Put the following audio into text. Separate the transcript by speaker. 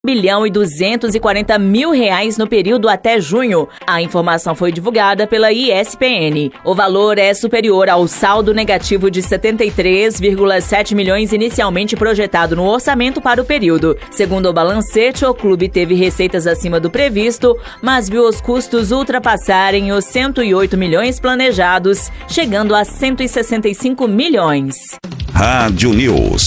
Speaker 1: bilhão e 240 mil reais no período até junho. A informação foi divulgada pela ESPN. O valor é superior ao saldo negativo de 73,7 milhões inicialmente projetado no orçamento para o período. Segundo o balancete, o clube teve receitas acima do previsto, mas viu os custos ultrapassarem os 108 milhões planejados, chegando a 165 milhões.
Speaker 2: Rádio News.